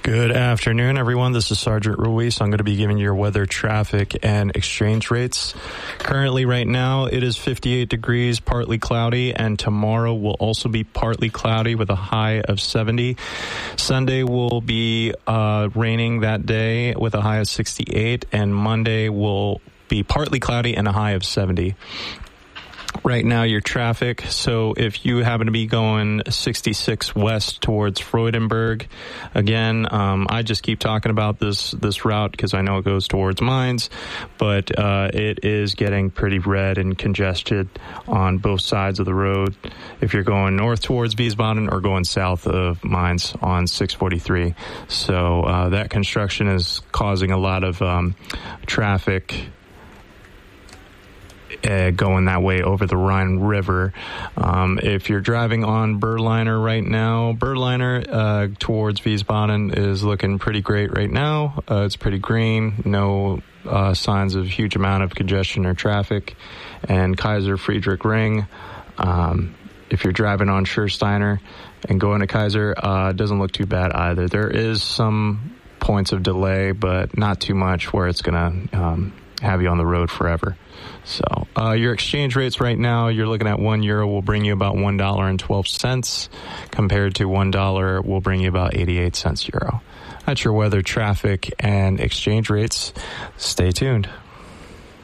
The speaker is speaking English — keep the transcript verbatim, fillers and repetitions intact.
Good afternoon, everyone. This is Sergeant Ruiz. I'm going to be giving you your weather, traffic, and exchange rates. Currently, right now, it is fifty-eight degrees, partly cloudy, and tomorrow will also be partly cloudy with a high of seventy. Sunday will be uh, raining that day with a high of sixty-eight, and Monday will be partly cloudy and a high of seventy. Right now, your traffic, so if you happen to be going sixty-six west towards Freudenberg, again, um, I just keep talking about this this route because I know it goes towards Mines, but uh, it is getting pretty red and congested on both sides of the road if you're going north towards Wiesbaden or going south of Mines on six forty-three. So uh, that construction is causing a lot of um, traffic Uh, going that way over the Rhine River. Um, if you're driving on Berliner right now, Berliner uh, towards Wiesbaden is looking pretty great right now. Uh, it's pretty green, no uh, signs of huge amount of congestion or traffic. And Kaiser Friedrich Ring, um, if you're driving on Schursteiner and going to Kaiser, uh, doesn't look too bad either. There is some points of delay, but not too much where it's going to um, have you on the road forever. So uh, your exchange rates right now, you're looking at one euro will bring you about one dollar and twelve cents compared to one dollar will bring you about eighty-eight cents euro. That's your weather, traffic, and exchange rates. Stay tuned.